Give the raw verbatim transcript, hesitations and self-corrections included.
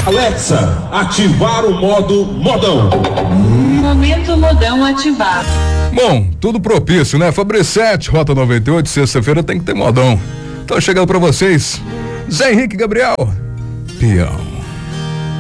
Alexa, ativar o modo modão. Momento modão ativado. Bom, tudo propício, né? Fabricete, Rota noventa e oito, sexta-feira tem que ter modão. Então chegando pra vocês, Zé Henrique Gabriel, peão.